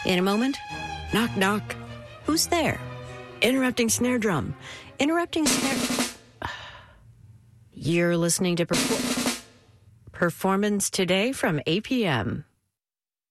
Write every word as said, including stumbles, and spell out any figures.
In a moment, knock, knock. Who's there? Interrupting snare drum. Interrupting snare... You're listening to Perfor- Performance Today from A P M.